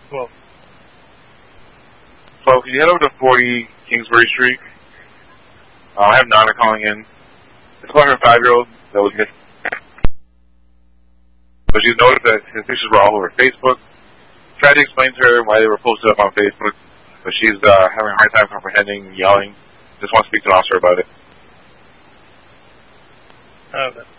12. So can you head over to 40 Kingsbury Street? I have Nana calling in. It's about her 5-year-old that was missing. But she noticed that his pictures were all over Facebook. Tried to explain to her why they were posted up on Facebook, but she's having a hard time comprehending, yelling. Just want to speak to an officer about it. Okay.